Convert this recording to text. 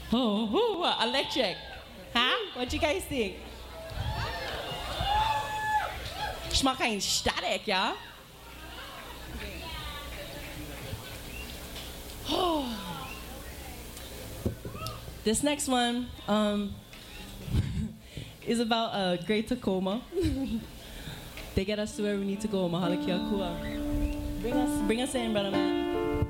Oh, electric. Huh? What you guys think? Schmack kind static, yeah? This next one is about Great Tacoma. They get us to where we need to go. Mahalakia Kua. Bring us in, brother man.